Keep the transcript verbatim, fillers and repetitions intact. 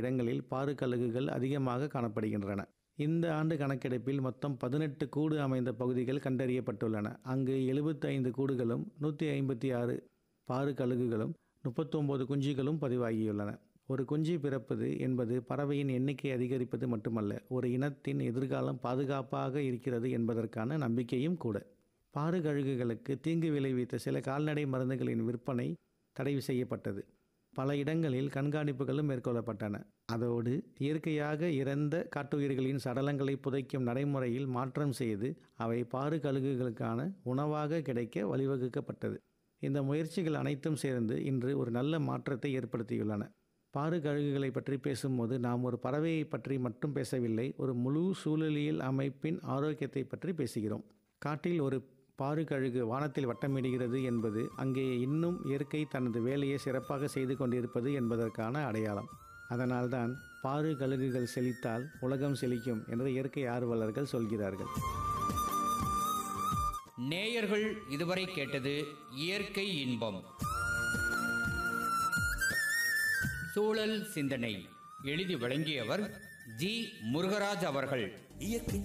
இடங்களில் பாரு கழுகுகள் அதிகமாக காணப்படுகின்றன. இந்த ஆண்டு கணக்கெடுப்பில் மொத்தம் பதினெட்டு கூடு அமைந்த பகுதிகள் கண்டறியப்பட்டுள்ளன. அங்கு எழுபத்தி ஐந்து கூடுகளும் நூற்றி ஐம்பத்தி ஆறு பாரு கழுகுகளும் முப்பத்தொம்போது குஞ்சுகளும் பதிவாகியுள்ளன. ஒரு குஞ்சு பிறப்பது என்பது பறவையின் எண்ணிக்கை அதிகரிப்பது மட்டுமல்ல, ஒரு இனத்தின் எதிர்காலம் பாதுகாப்பாக இருக்கிறது என்பதற்கான நம்பிக்கையும் கூட. பாரு கழுகுகளுக்கு தீங்கு விளைவித்த சில கால்நடை மருந்துகளின் விற்பனை தடை செய்யப்பட்டது. பல இடங்களில் கண்காணிப்புகளும் மேற்கொள்ளப்பட்டன. அதோடு இயற்கையாக இறந்த காட்டுயிர்களின் சடலங்களை புதைக்கும் நடைமுறையில் மாற்றம் செய்து அவை பாரு கழுகுகளுக்கான உணவாக கிடைக்க வழிவகுக்கப்பட்டது. இந்த முயற்சிகள் அனைத்தும் சேர்ந்து இன்று ஒரு நல்ல மாற்றத்தை ஏற்படுத்தியுள்ளன. பாரு கழுகுகளை பற்றி பேசும்போது நாம் ஒரு பறவையை பற்றி மட்டும் பேசவில்லை, ஒரு முழு சூழலியல் அமைப்பின் ஆரோக்கியத்தை பற்றி பேசுகிறோம். காட்டில் ஒரு பாரு கழுகு வானத்தில் வட்டமிடுகிறது என்பது அங்கே இன்னும் இயற்கை தனது வேலையை சிறப்பாக செய்து கொண்டிருப்பது என்பதற்கான அடையாளம். அதனால்தான் பாரு கழுகுகள் செழித்தால் உலகம் செழிக்கும் என்று இயற்கை ஆர்வலர்கள் சொல்கிறார்கள். நேயர்கள் இதுவரை கேட்டது இயற்கை இன்பம். சூழல் சிந்தனை எழுதி வழங்கியவர் ஜி முருகராஜ் அவர்கள். இயற்கை